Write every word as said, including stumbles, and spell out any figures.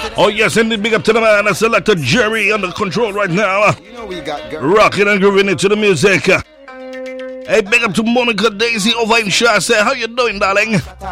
Oh yes, indeed, big up to the man, a selector Jerry under control right now. You know we got girl. Rocking and grooving it to the music. Hey, big up to Monica Daisy over in Shah. Say, how you doing, darling?